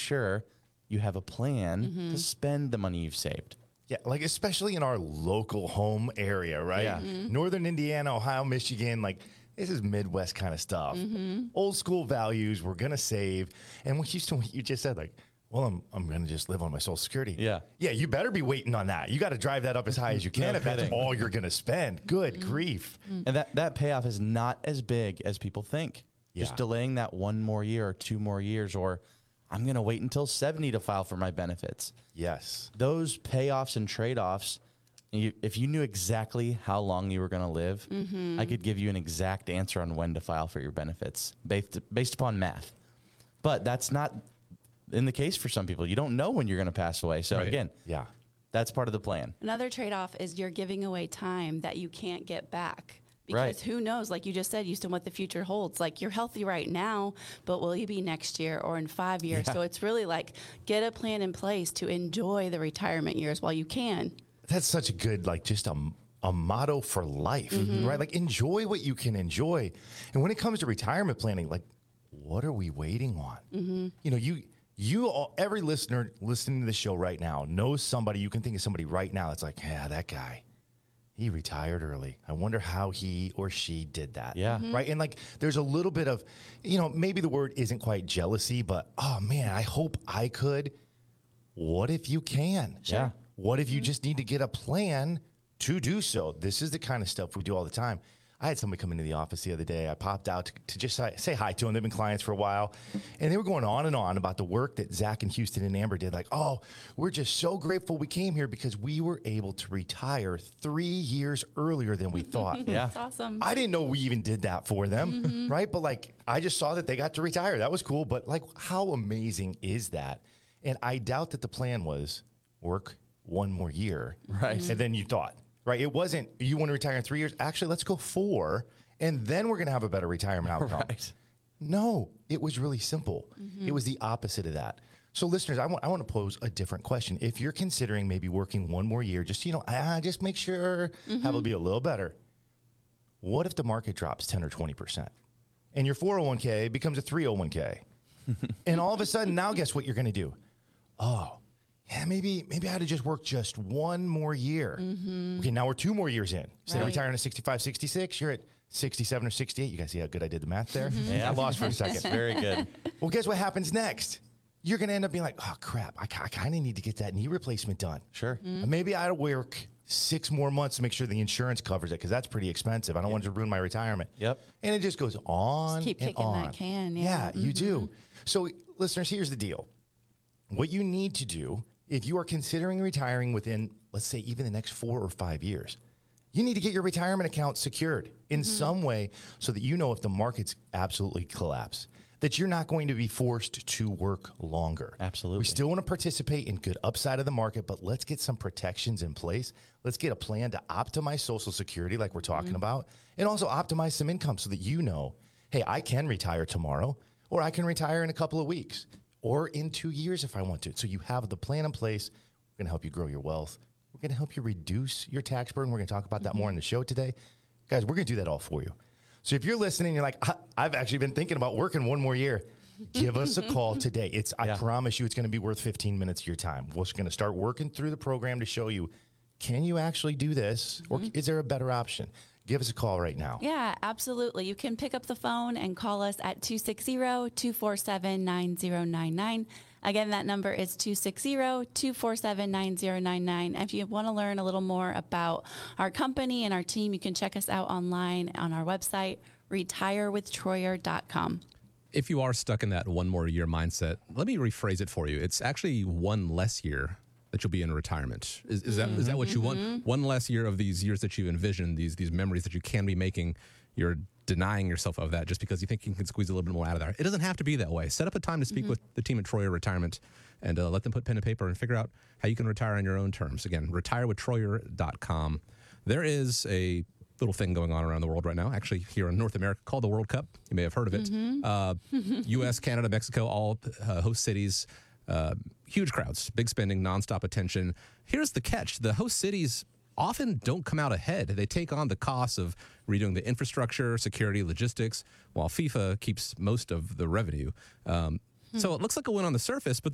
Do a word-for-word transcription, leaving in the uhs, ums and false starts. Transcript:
sure you have a plan mm-hmm. to spend the money you've saved. Yeah, like especially in our local home area, right? Yeah. Mm-hmm. Northern Indiana, Ohio, Michigan, like this is Midwest kind of stuff. Mm-hmm. Old school values, we're going to save. And what you, what you just said, like, well, I'm I'm going to just live on my Social Security. Yeah. Yeah, you better be waiting on that. You got to drive that up as high as you can No if that's kidding. all you're going to spend. Good mm-hmm. grief. And that, that payoff is not as big as people think. Yeah. Just delaying that one more year or two more years, or I'm going to wait until seventy to file for my benefits. Yes. Those payoffs and trade-offs, you, if you knew exactly how long you were going to live, mm-hmm. I could give you an exact answer on when to file for your benefits based, based upon math. But that's not in the case for some people. You don't know when you're going to pass away. So right. again, yeah, that's part of the plan. Another trade-off is you're giving away time that you can't get back. Because right. who knows, like you just said, Houston, what the future holds. Like you're healthy right now, but will you be next year or in five years? Yeah. So it's really like get a plan in place to enjoy the retirement years while you can. That's such a good, like just a, a motto for life, mm-hmm. right? Like enjoy what you can enjoy. And when it comes to retirement planning, like what are we waiting on? Mm-hmm. You know, you, you, all, every listener listening to the show right now knows somebody, you can think of somebody right now that's like, yeah, that guy. He retired early. I wonder how he or she did that. Yeah. Mm-hmm. Right. And like, there's a little bit of, you know, maybe the word isn't quite jealousy, but oh man, I hope I could. What if you can? Sure. Yeah. What if you just need to get a plan to do so? This is the kind of stuff we do all the time. I had somebody come into the office the other day. I popped out to, to just say, say hi to them. They've been clients for a while. And they were going on and on about the work that Zach and Houston and Amber did. Like, oh, we're just so grateful we came here because we were able to retire three years earlier than we thought. Yeah. That's awesome. I didn't know we even did that for them, mm-hmm. right? But like, I just saw that they got to retire. That was cool. But like, how amazing is that? And I doubt that the plan was work one more year. Right. And then you thought. Right. It wasn't you want to retire in three years. Actually, let's go four. And then we're going to have a better retirement outcome. Right. No, it was really simple. Mm-hmm. It was the opposite of that. So listeners, I want, I want to pose a different question. If you're considering maybe working one more year, just, you know, ah, just make sure mm-hmm. have it be a little better. What if the market drops ten or twenty percent and your four oh one k becomes a three oh one k? And all of a sudden now guess what you're going to do? Oh, yeah, maybe maybe I had to just work just one more year. Mm-hmm. Okay, now we're two more years in. Instead of Right. retiring at sixty-five, sixty-six, you're at sixty-seven or sixty-eight. You guys see how good I did the math there? Mm-hmm. Yeah. I lost for a second. Very good. Well, guess what happens next? You're going to end up being like, oh, crap, I, I kind of need to get that knee replacement done. Sure. Mm-hmm. Maybe I had to work six more months to make sure the insurance covers it because that's pretty expensive. I don't want it to ruin my retirement. Yep. And it just goes on Just keep and kicking on. that can. Yeah, Yeah, you Mhm. do. So, listeners, here's the deal. What you need to do if you are considering retiring within, let's say, even the next four or five years, you need to get your retirement account secured in Mm-hmm. some way so that you know if the markets absolutely collapse, that you're not going to be forced to work longer. Absolutely. We still want to participate in good upside of the market, but let's get some protections in place. Let's get a plan to optimize Social Security like we're talking Mm-hmm. about, and also optimize some income so that you know, hey, I can retire tomorrow, or I can retire in a couple of weeks, or in two years if I want to. So you have the plan in place. We're going to help you grow your wealth. We're going to help you reduce your tax burden. We're going to talk about that Mm-hmm. more in the show today. Guys, we're going to do that all for you. So if you're listening, you're like, I- I've actually been thinking about working one more year. Give us a call today. It's I Yeah. promise you it's going to be worth fifteen minutes of your time. We're going to start working through the program to show you, can you actually do this? Or is there a better option? Give us a call right now. Yeah, absolutely. You can pick up the phone and call us at two six zero, two four seven, nine zero nine nine. Again, that number is two six zero, two four seven, nine zero nine nine. If you want to learn a little more about our company and our team, you can check us out online on our website, retire with troyer dot com. If you are stuck in that one more year mindset, let me rephrase it for you. It's actually one less year that you'll be in retirement. Is, is that is that what you want? One less year of these years that you envision, these these memories that you can be making, you're denying yourself of that just because you think you can squeeze a little bit more out of there. It doesn't have to be that way. Set up a time to speak with the team at Troyer Retirement and uh, let them put pen and paper and figure out how you can retire on your own terms. Again, retire with troyer dot com. There is a little thing going on around the world right now, actually here in North America, called the World Cup. You may have heard of it. Uh, U S, Canada, Mexico, all uh, host cities. Uh, huge crowds, big spending, nonstop attention. Here's the catch. The host cities often don't come out ahead. They take on the costs of redoing the infrastructure, security, logistics, while FIFA keeps most of the revenue. Um, so it looks like a win on the surface, but